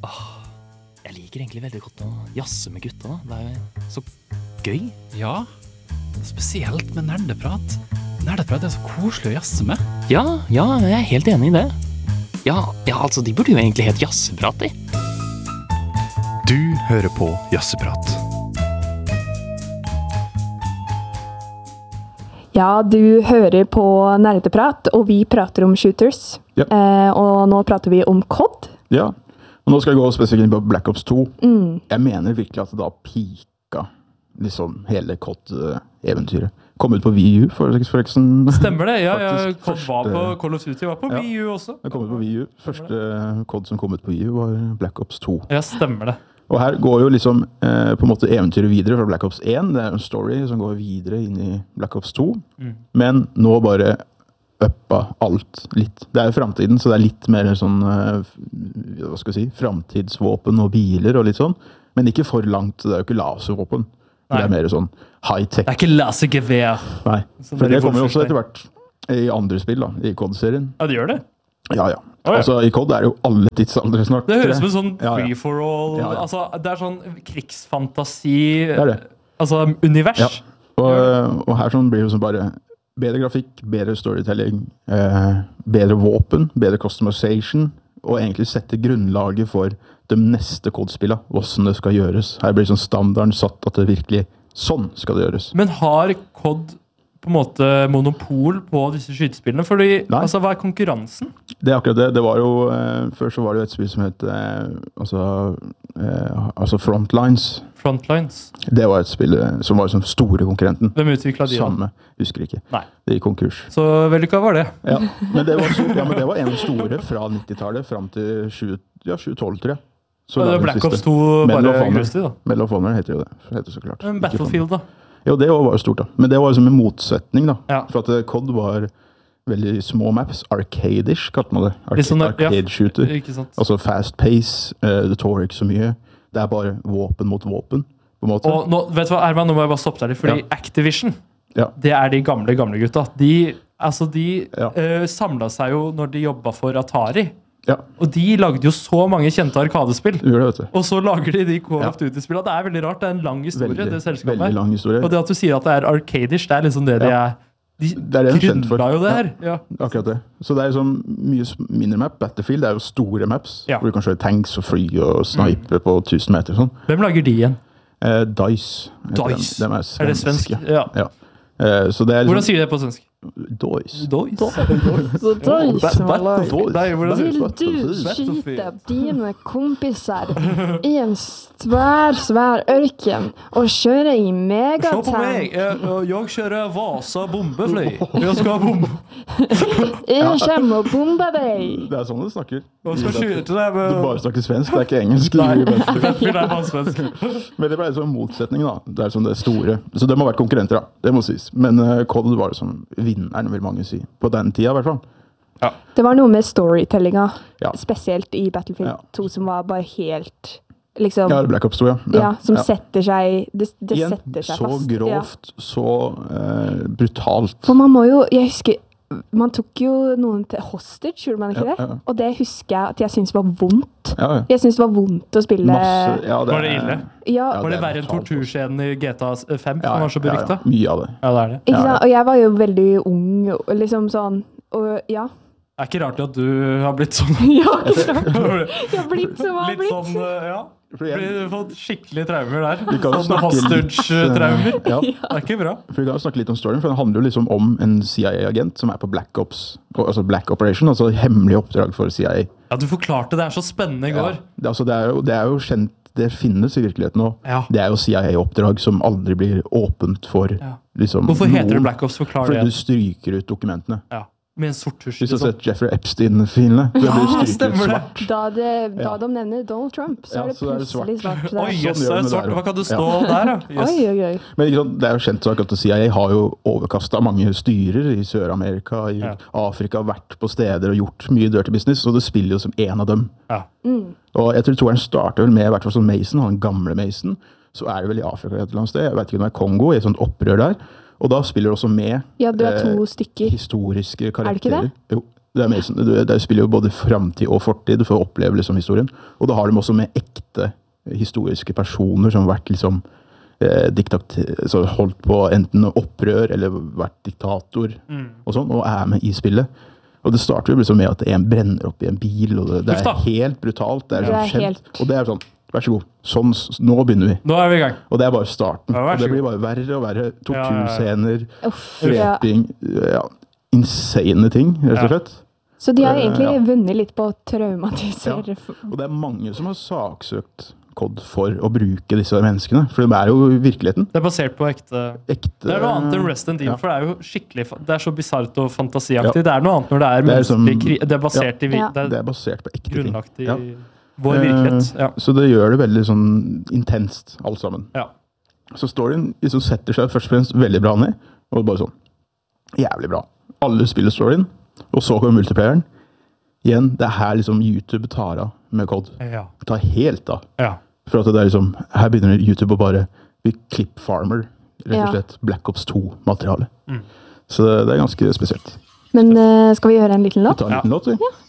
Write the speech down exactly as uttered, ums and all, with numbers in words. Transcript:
Jeg liker egentlig veldig godt å jazze med gutta. Det er jo så gøy. Ja, spesielt med nerdeprat. Nerdeprat er så koselig å jazze med. Ja, ja, jeg er helt enig i det. Ja, ja, altså, de burde jo egentlig helt jazzeprat, de. Du hører på Jazzeprat. Ja, du hører på Nerdeprat, og vi prater om shooters. Ja. Eh, og nå prater vi om C O D. Ja, og nå skal jeg gå spesifikt inn på Black Ops to. Mm. Jeg mener virkelig at det da pika liksom hele C O D-eventyret. Kom ut på Wii U for forresten. Stemmer det, ja, ja Faktisk kom, var på første- Call of Duty, var på Ja. Wii U også. Det kom ut på Wii U. Første C O D som kom ut på Wii U var Black Ops to. Ja, stemmer det. Og her går jo liksom eh, på en måte eventyret videre fra Black Ops one. Det er en story som går videre inn i Black Ops to. Mm. Men nå bare uppa alt litt. Det er jo fremtiden, så det er litt mer sånn, eh, hva skal jeg si, fremtidsvåpen og biler og litt sånn. Men ikke for langt, det er jo ikke laservåpen. Det er mer sånn high-tech. Det er ikke lasergevær. Nei, Som for det det kommer jo også Wolfenstein. etter hvert i andre spill da, i C O D-serien. Ja, det gjør det. Ja, ja. Å, ja. Altså, i C O D er jo alle tidsaldre snart. Det høres ut som sånn Ja, ja. free for all. Ja, ja. Altså, det er sånn krigsfantasi. Det er det. Altså, univers. Ja. Og, og her sånn blir det jo sånn bare bedre grafikk, bedre storytelling, eh, bedre våpen, bedre customization, og egentlig sette grunnlaget for de neste C O D-spillene, hvordan det skal gjøres. Her blir sånn standarden satt at det virkelig, sånn skal det gjøres. Men har C O D på en måte monopol på disse skytespillene? Fordi, Nei. altså, hva er konkurransen? Det er akkurat det. Det var jo, eh, før så var det jo et spill som het, eh, altså, eh, altså Frontlines. Frontlines. Det var et spill eh, som var sånn store konkurrenten. Hvem utviklet de da? Samme, husker ikke. Nei. Det gikk konkurs. Så vellykka var det. Ja, men det var, så, ja, men det var en store fra nittitallet frem til tjue, ja, tjue tolv, tror jeg. Så Og det da er den Black siste. Ops to Medal bare of Honor. grustig, da. Medal of Honor heter jo det. Det heter så klart. Men Ikke Battlefield, da? Honor. Jo, det var jo stort da. Men det var jo som en motsetning da. Ja. For at eh, C O D var veldig små maps. Arcade-ish, kalte man det. Litt sånn, Arca ja. Arcade-shooter. Ikke sant? Altså fast pace. Uh, det tårer ikke så mye. Det er bare våpen mot våpen, på en måte. Og nå, vet du hva, Herman, nå må jeg bare stoppe deg litt, fordi Ja. Activision, Ja. det er de gamle, gamle gutta. De, altså, de Ja. eh, samlet seg jo når de jobbet for Atari. Ja, Og de lagde jo så mange kjente arkadespill. du gjør det, vet du. Og så lager de de Call Ja. of Duty-spillene. Det er veldig rart. Det er en lang historie, Veldig, det selskapet veldig her. lang historie. Og det at du sier at det er arcadish, det er liksom det de Ja. er. De Det er det de er kjent for. grunnla jo det Ja. her. Ja. Akkurat det. Så det er jo sånn mye s- mindre map. Battlefield er jo store maps. Ja. Hvor du kan kjøre tanks og fly og snipe på tusen meter og sånn. Hvem lager de igjen? Eh, Dice. heter Dice. dem. Dem er Er det svensk? svenske. Ja. Ja. Eh, så det er Hvordan liksom... sier de det på svensk? Dice. Dois? Så da Dice. Nei, hvordan sier Vil du skyte dine kompiser i en svær, svær ørken og kjøre i Se på meg! megatank? Jeg, jeg kjører Vasa bombefly. Jeg skal ha bombe. Jeg kommer og bomber deg! Det er sånn du snakker. Og skal skyte deg Du med bare snakker svensk, det er ikke engelsk. Nei, Men Battlefield er bare svensk. det ble sånn motsetning da. Det er sånn det store. Så de har vært konkurrenter da, det må sies. Men uh, C O D var som vinneren, vil mange si. På den tida i hvert fall. Det var noe med storytellinga, Ja. spesielt i Battlefield Ja. to, som var bare helt liksom, Ja, Black Ops to, ja. ja, som ja. setter seg Det, det Igjen, setter seg så fast. Ja. grovt, så eh, brutalt. For man må jo Jeg husker man tok jo noen til hostage, gjorde man ikke Ja, det? ja. Og det husker jeg at jeg syntes var vondt. Ja, ja. Jeg syntes det var vondt å spille Masse, ja, Var det ille? Ja, Ja, Var det er verre enn brutalt, torturscenen i G T A fem, Ja, som var så ja, berykta? ja, mye av det. Ja, det er det. ikke Ja, sant? Og jeg var jo veldig ung, og liksom sånn Og ja. Det er ikke rart at du har blitt sånn. Ja, ikke sant? Jeg har blitt som jeg har Litt blitt. sånn, eh, ja. For jeg- Blir fått skikkelig traumer der. Vi kan jo Sånne snakke litt, hostage-traumer. eh, Ja, Det er ikke bra. for vi kan jo snakke litt om storyen, for den handler jo liksom om en C I A-agent som er på Black Ops, altså Black Operation, altså hemmelig oppdrag for C I A. Ja, du forklarte det er så spennende i Ja. går. Det, altså, det, er jo, det er jo kjent, det finnes i virkeligheten nå. Ja. Det er jo C I A-oppdrag som aldri blir åpent for Ja. liksom, Hvorfor heter det noen, Black Ops? Forklar Fordi du det. stryker ut dokumentene. Ja. Med en sort tusj. Hvis du har Liksom. sett Jeffrey Epstein-filene, det Ja, blir stryket ut stemmer det. svart. Da, det, da Ja. de nevner Donald Trump, så Ja, er det så er det plutselig svart. Oi, der. jøss, Sånn det gjør er vi svart. der, Hva kan det ja. stå der, da? Jøss. Oi, oi, oi. Men ikke sant, det er jo kjent sak at C I A har jo overkastet mange styrer i Sør-Amerika, i Ja. Afrika, vært på steder og gjort mye dirty business, og det spiller jo som en av dem. Ja. Og jeg tror toeren starter vel med, i hvert fall som Mason, han gamle Mason, så er det vel i Afrika et eller annet sted, jeg vet ikke om det er Kongo, i et sånt opprør der, og da spiller det også med Ja, du er to eh, stykker. historiske karakterer. Er det ikke det? Jo, Det er mer sånn, du, det spiller jo både framtid og fortid for å oppleve liksom historien. Og da har de også med ekte historiske personer som har vært liksom eh, diktat, så holdt på enten opprør eller vært diktator Mm. og sånn, og er med i spillet. Og det starter jo liksom med at en brenner opp i en bil, og det, det Uff da. er helt brutalt. Det er, Det er sånn skjedd, helt- og det er sånn, vær så god, sånn, nå begynner vi. Nå er vi i gang. Og det er bare starten. Ja, vær og så det blir god. bare verre og verre. Ja, ja, ja. Torturscener, Uff, ja. dreping, ja, insane ting, rett Ja. og slett. Så de har Eh, egentlig ja. vunnet litt på å traumatisere. Og det er mange som har saksøkt C O D for å bruke disse menneskene, for de er jo i virkeligheten Det er basert på ekte ekte. Det er noe annet enn Resident Evil, Ja. for det er jo skikkelig fa- Det er så bisart og fantasiaktig. Ja. Det er noe annet når det er Det er som- menneskelig kri... Det er basert i vi- Ja. Det Det er er basert på ekte ting. grunnlagt i Ja. vår virkelighet. Ja. Eh, Så det gjør det veldig sånn intenst, alt sammen. Ja. Så storyen liksom setter seg først og fremst veldig bra ned, og bare sånn jævlig bra. Alle spiller storyen, og så kommer multiplayeren. Igjen, det er her liksom YouTube tar av med C O D. Ja. Det tar helt av. ja. For at det er liksom, her begynner YouTube å bare bli clip farmer, rett og Ja. slett Black Ops to-materiale. Mm. Så det, det er ganske spesielt. Men eh, skal vi gjøre en liten Vi låt? tar en liten låt, vi.